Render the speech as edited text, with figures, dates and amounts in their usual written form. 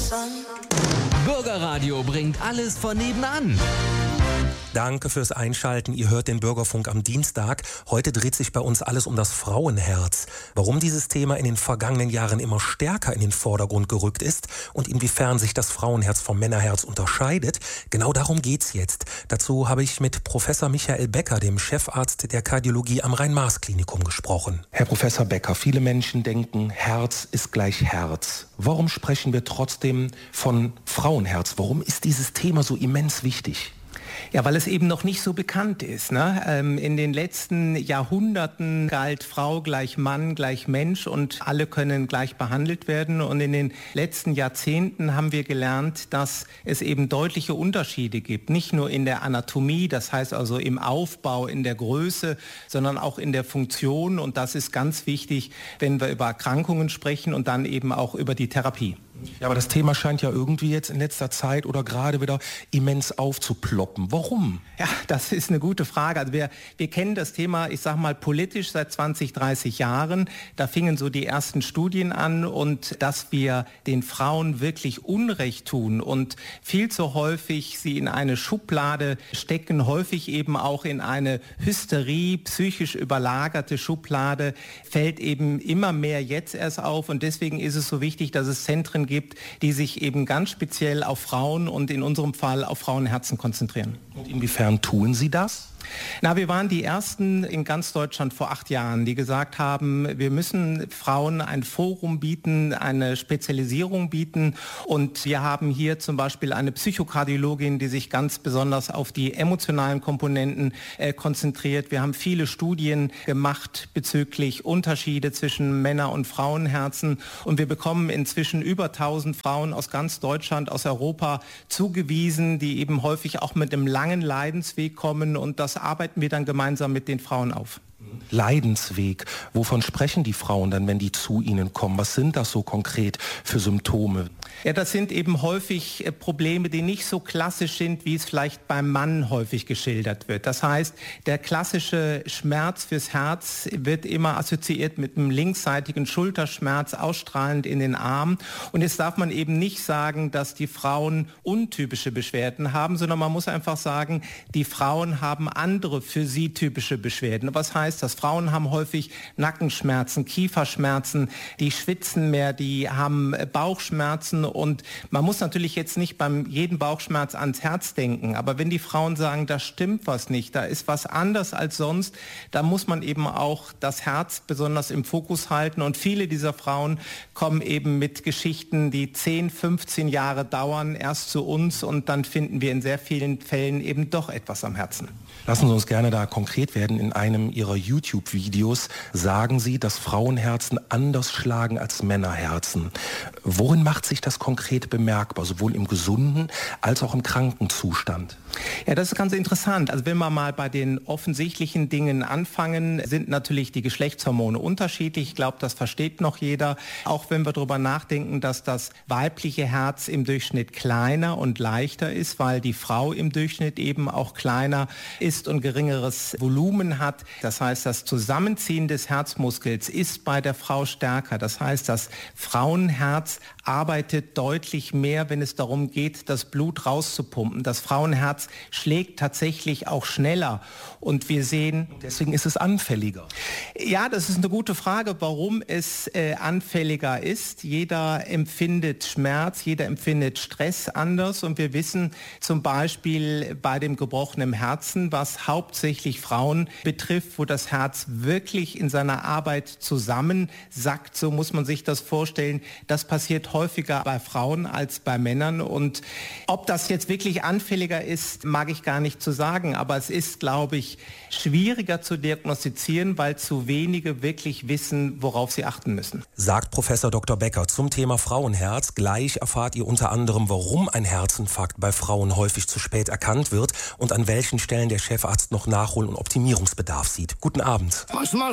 Bürgerradio bringt alles von nebenan. Danke fürs Einschalten. Ihr hört den Bürgerfunk am Dienstag. Heute dreht sich bei uns alles um das Frauenherz. Warum dieses Thema in den vergangenen Jahren immer stärker in den Vordergrund gerückt ist und inwiefern sich das Frauenherz vom Männerherz unterscheidet, genau darum geht's jetzt. Dazu habe ich mit Professor Michael Becker, dem Chefarzt der Kardiologie am Rhein-Maas-Klinikum, gesprochen. Herr Professor Becker, viele Menschen denken, Herz ist gleich Herz. Warum sprechen wir trotzdem von Frauenherz? Warum ist dieses Thema so immens wichtig? Ja, weil es eben noch nicht so bekannt ist, ne? In den letzten Jahrhunderten galt Frau gleich Mann gleich Mensch und alle können gleich behandelt werden. Und in den letzten Jahrzehnten haben wir gelernt, dass es eben deutliche Unterschiede gibt. Nicht nur in der Anatomie, das heißt also im Aufbau, in der Größe, sondern auch in der Funktion. Und das ist ganz wichtig, wenn wir über Erkrankungen sprechen und dann eben auch über die Therapie. Ja, aber das Thema scheint ja irgendwie jetzt in letzter Zeit oder gerade wieder immens aufzuploppen. Warum? Ja, das ist eine gute Frage. Also wir kennen das Thema, ich sage mal, politisch seit 20, 30 Jahren. Da fingen so die ersten Studien an und dass wir den Frauen wirklich Unrecht tun und viel zu häufig sie in eine Schublade stecken, häufig eben auch in eine Hysterie, psychisch überlagerte Schublade, fällt eben immer mehr jetzt erst auf. Und deswegen ist es so wichtig, dass es Zentren gibt, die sich eben ganz speziell auf Frauen und in unserem Fall auf Frauenherzen konzentrieren. Und inwiefern tun Sie das? Na, wir waren die Ersten in ganz Deutschland vor 8 Jahren, die gesagt haben, wir müssen Frauen ein Forum bieten, eine Spezialisierung bieten. Und wir haben hier zum Beispiel eine Psychokardiologin, die sich ganz besonders auf die emotionalen Komponenten konzentriert. Wir haben viele Studien gemacht bezüglich Unterschiede zwischen Männer- und Frauenherzen. Und wir bekommen inzwischen über 1000 Frauen aus ganz Deutschland, aus Europa zugewiesen, die eben häufig auch mit einem langen Leidensweg kommen. Und das arbeiten wir dann gemeinsam mit den Frauen auf. Leidensweg. Wovon sprechen die Frauen dann, wenn die zu Ihnen kommen? Was sind das so konkret für Symptome? Ja, das sind eben häufig Probleme, die nicht so klassisch sind, wie es vielleicht beim Mann häufig geschildert wird. Das heißt, der klassische Schmerz fürs Herz wird immer assoziiert mit einem linksseitigen Schulterschmerz, ausstrahlend in den Arm. Und jetzt darf man eben nicht sagen, dass die Frauen untypische Beschwerden haben, sondern man muss einfach sagen, die Frauen haben andere für sie typische Beschwerden. Was heißt das? Frauen haben häufig Nackenschmerzen, Kieferschmerzen, die schwitzen mehr, die haben Bauchschmerzen. Und man muss natürlich jetzt nicht beim jeden Bauchschmerz ans Herz denken, aber wenn die Frauen sagen, da stimmt was nicht, da ist was anders als sonst, da muss man eben auch das Herz besonders im Fokus halten. Und viele dieser Frauen kommen eben mit Geschichten, die 10, 15 Jahre dauern, erst zu uns und dann finden wir in sehr vielen Fällen eben doch etwas am Herzen. Lassen Sie uns gerne da konkret werden. In einem Ihrer YouTube-Videos sagen Sie, dass Frauenherzen anders schlagen als Männerherzen. Worin macht sich das konkret bemerkbar, sowohl im gesunden als auch im kranken Zustand? Ja, das ist ganz interessant. Also wenn wir mal bei den offensichtlichen Dingen anfangen, sind natürlich die Geschlechtshormone unterschiedlich. Ich glaube, das versteht noch jeder. Auch wenn wir darüber nachdenken, dass das weibliche Herz im Durchschnitt kleiner und leichter ist, weil die Frau im Durchschnitt eben auch kleiner ist und geringeres Volumen hat. Das heißt, das Zusammenziehen des Herzmuskels ist bei der Frau stärker. Das heißt, das Frauenherz arbeitet deutlich mehr, wenn es darum geht, das Blut rauszupumpen. Das Frauenherz schlägt tatsächlich auch schneller und wir sehen... Deswegen ist es anfälliger. Ja, das ist eine gute Frage, warum es anfälliger ist. Jeder empfindet Schmerz, jeder empfindet Stress anders und wir wissen zum Beispiel bei dem gebrochenen Herzen, was hauptsächlich Frauen betrifft, wo das Herz wirklich in seiner Arbeit zusammensackt, so muss man sich das vorstellen. Das passiert häufiger bei Frauen als bei Männern und ob das jetzt wirklich anfälliger ist, mag ich gar nicht zu sagen, aber es ist, glaube ich, schwieriger zu diagnostizieren, weil zu wenige wirklich wissen, worauf sie achten müssen. Sagt Professor Dr. Becker zum Thema Frauenherz. Gleich erfahrt ihr unter anderem, warum ein Herzinfarkt bei Frauen häufig zu spät erkannt wird und an welchen Stellen der Chefarzt noch Nachhol- und Optimierungsbedarf sieht. Guten Abend.